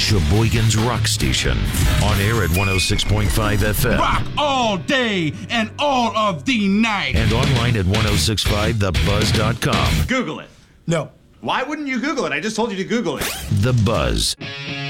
Sheboygan's Rock Station. On air at 106.5 FM. Rock all day and all of the night. And online at 1065thebuzz.com. Google it. No. Why wouldn't you Google it? I just told you to Google it. The Buzz.